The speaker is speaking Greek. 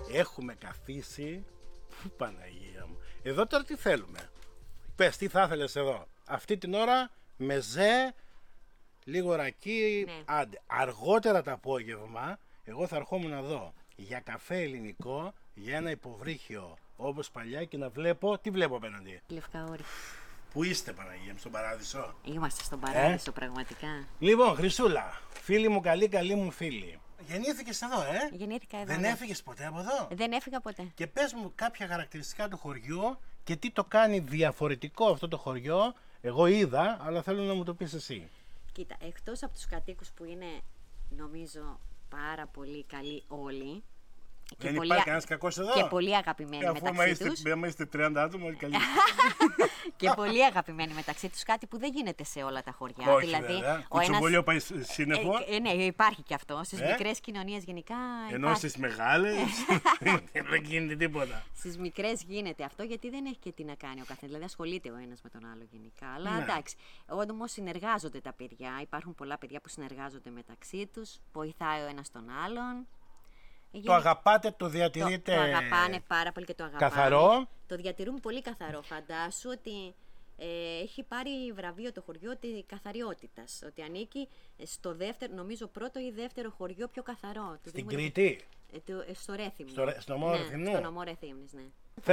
Έχουμε καθίσει. Παναγία μου. Εδώ τώρα τι θέλουμε? Πες, τι θα ήθελες εδώ? Αυτή την ώρα μεζέ, λίγο ρακί, Ναι. άντε. Αργότερα το απόγευμα, εγώ θα ερχόμουν εδώ για καφέ ελληνικό, για ένα υποβρύχιο όπως παλιά και να βλέπω, τι βλέπω απέναντι? Λευκαόρη. Πού είστε, Παναγία μου, στον παράδεισο? Είμαστε στον παράδεισο, πραγματικά. Λοιπόν, Χρυσούλα, φίλη μου, καλή μου φίλη. Γεννήθηκες εδώ, Γεννήθηκα εδώ. Δεν ναι. έφυγες ποτέ από εδώ? Δεν έφυγα ποτέ. Και πες μου κάποια χαρακτηριστικά του χωριού και τι το κάνει διαφορετικό αυτό το χωριό. Εγώ είδα, αλλά θέλω να μου το πεις εσύ. Κοίτα, εκτός από τους κατοίκους που είναι, νομίζω, πάρα πολύ καλοί όλοι. Δεν υπάρχει κανένας κακός εδώ? Και πολύ αγαπημένοι Αφού μεταξύ τους. είστε 30 άτομα, όλοι καλοί. Και πολύ αγαπημένοι μεταξύ τους. Κάτι που δεν γίνεται σε όλα τα χωριά. Όχι, δηλαδή, βέβαια. ο ένας... Κουτσομπολιό πάει σύννεφο. Ναι, υπάρχει και αυτό. Στις μικρές κοινωνίες γενικά. Ενώ υπάρχει. στις μεγάλες δεν γίνεται τίποτα. Στις μικρές γίνεται αυτό γιατί δεν έχει και τι να κάνει ο καθένας. Δηλαδή ασχολείται ο ένας με τον άλλο γενικά. Αλλά Ναι. εντάξει, όμως συνεργάζονται τα παιδιά. Υπάρχουν πολλά παιδιά που συνεργάζονται μεταξύ τους. Βοηθάει ο ένας τον άλλον. Το αγαπάτε, το διατηρείτε? Το αγαπάνε πάρα πολύ και το αγαπάνε. Καθαρό. Το διατηρούν πολύ καθαρό. Φαντάσου ότι έχει πάρει βραβείο το χωριό τη καθαριότητας. Ότι ανήκει στο δεύτερο, νομίζω πρώτο ή δεύτερο χωριό πιο καθαρό. Στην Κρήτη? Στο Ρέθυμνο. Στο νομό Ρεθυμνού. Στο νομό Ρεθύμνης, ναι.